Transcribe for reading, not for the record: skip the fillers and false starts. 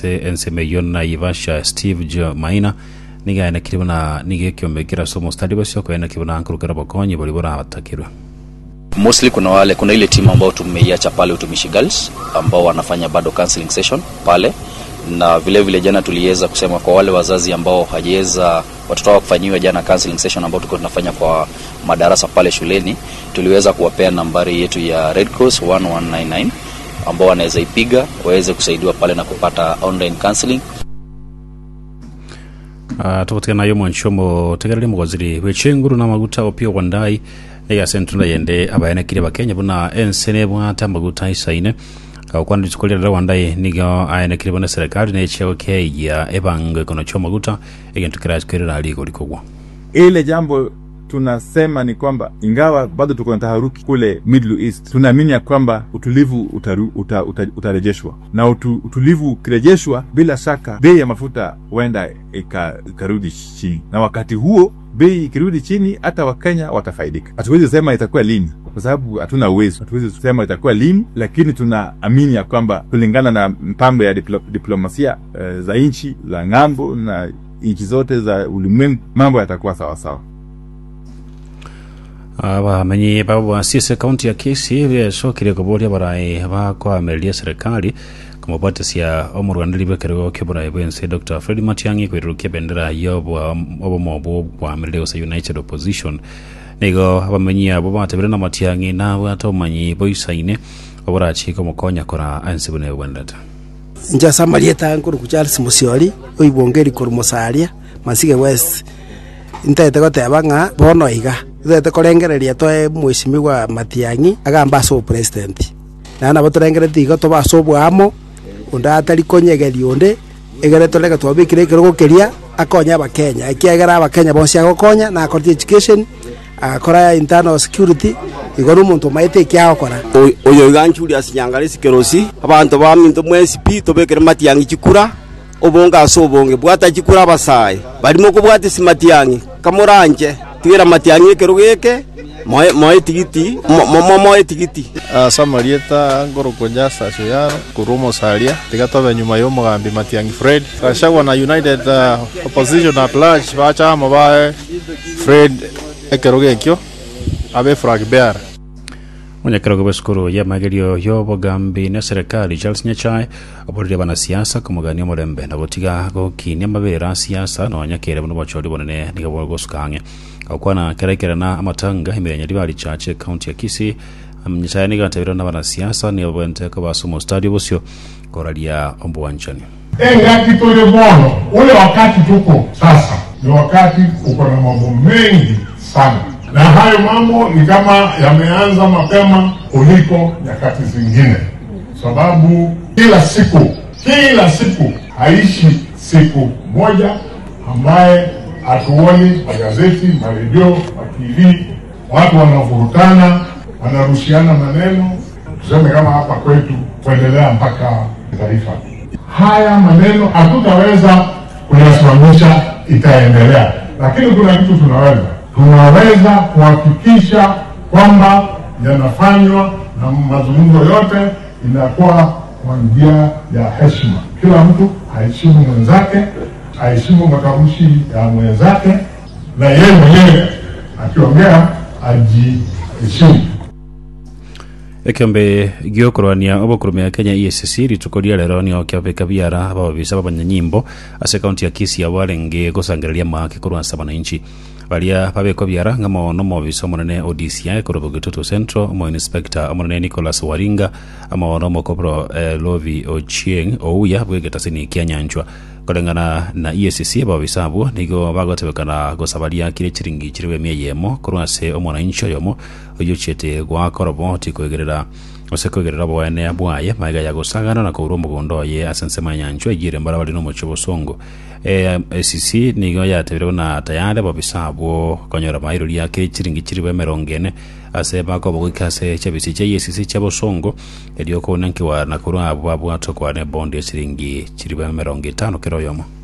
ase enseme yona Ivasha Steve Jo Maina niga ena kiribona nige kyombekera somo study basyo ko ena kibona ankurukera bakonyi bali bora abatakirwa. Mostly kuna ile timu ambao tumeiacha pale Utumishi Girls ambao wanafanya bado counseling session pale, na vile jana tuliweza kusema kwa wale wazazi ambao hajaweza watoto wao kufanyiwa jana counseling session ambao tulikuwa tunafanya kwa madarasa pale shuleni, tuliweza kuwapea nambari yetu ya Red Cross 1199 ambao wanaweza ipiga waweze kusaidiwa pale na kupata online counseling. Tukotekana yo mwanshomo tegerere mugoziri wechenguru na maguta opio Wandai ya sentuna yende abayana kire bakenya buna ensene bwata maguta isaine kwandi tukolera Wandai niga ayana kire buna serikali ne cheoke ya ebango kono choma maguta egentu crash kwera aliko likogwa. Ile jambo tunasema ni kwamba ingawa bado tuko na taharuki kule Middle East, tunaamini kwamba utulivu utarejeshwa, na utulivu kirejeshwa, bila shaka bei ya mafuta huenda ikarudi chini, na wakati huo bei ikirudi chini hata Wakenya watafaidika. Hatuwezi sema itakuwa lini kwa sababu hatuna uwezo, hatuwezi kusema itakuwa lini, lakini tunaamini ya kwamba kulingana na mpango ya diplomasia za nchi za ngambo na nchi zote za ulimwengu mambo yatakuwa sawa sawa. Bamenye babo sisi county ya Kisii yeso kire koboria baraye bakwa amelia serikali kama batesia omurwandiri bekerego kibora ebense Dr. Fred Matiang'i kwirukia bendera yobo obomobo kwa ameleo sa United Opposition nego bamenye abo batebere na Matiang'i na batomanyi boisaine oborachi ko mukonya kora ansibune wendata nja samarieta nkuru ku Charles Musiori oibongeri korumosaria Masige West intete gotebanga bono iga zete korengereria toe mweshimiwa Matiang'i agamba so president na batorengereti iga to baso bwamo unda atari konyegeri onde egere tolega twabikire kirogokeria akonya Abakenya ekiagera Abakenya bonse agokonya na akora education akora internal security igoro muntu maite kyakora oyo iganchuri asinyangale sikerosi abantu baminto mwesipi tobekere Matiang'i chikura obonga sobonge bwata chikura basaye barimo kubwata Matiang'i kamoranje twira Matiang'i kerugeke moe tigiti moe tigiti samarieta ngoro konjasa soyaro kurumo salia tigatobe nyuma yo mugambi Matiang'i Fred kashagwa na United Opposition at large bacha mabae Fred ekerugekyo abe frag bear Mwenyekerogo beskuru ya magerio yo bogambi na serikali Charles Nyachai oborire bana siasa kumugani omurembe na botiga go kinya mabera siasa no nyakere bono bachori bonene nigabo gosukange akwana kerekerana amatanga imirenya ribali chache county ya Kisii Nyachai niga tabira na bana siasa ni obente ko basumo stadio bosyo koralia ombuanchani ngati tole bono ule wakati tuko sasa ni wakati uko na mambo mengi sana, na hayo mambo ni kama yameanza mapema kuliko nyakati zingine, sababu kila siku haishi siku moja ambaye hatuoni magazeti, maredio, TV watu wanavurutana, wanarushiana maneno, tuseme kama hapa kwetu kuendelea mpaka taifa. Haya maneno hatutaweza kuyasimamisha, itaendelea, lakini kuna kitu tunaweza kuhakikisha kwamba yanafanywa na mazungumzo yote inakuwa kwa njia ya heshima. Kila mtu aheshimu mwenzake, aheshimu matamshi ya mwenzake, na yeye mwenyewe akiongea ajiheshimu. Ekyombe gyokorwania obokurumya Kenya EACC ritukoria lero ni okyabeka biara ababisa babanyanyimbo ase county ya Kisii abarenge gosangereria make kurwa sabana inchi balia babeko biara ngamo no mobisa monene ODCI Korobogoto Central mo inspector amonene Nicholas Waringa amawono mokopro Lovi Ochieng ouya bwegeta sini kyanyanchwa kolengana na EACC babisa abo nigo bagotebekana gosabalia kire chiringi chiriwe myeyemo kurwa se omona incho yomo oyochete gwa korobo tikogerera osekogerera bwane abwaye maiga yagosagana na kurumo gondo ye asensema nyanchwa igire mbarabali no mocho bosongo EACC nigo yatebere na tayari babisabo konyora mairo ya kire chiringi chiriwe merongene aseba ko bogikase chabisi cha EACC chabosongo elioko nankiwa na kurwa abo atokwane bondi chiringi chiriwe meronge 5 kero yomo.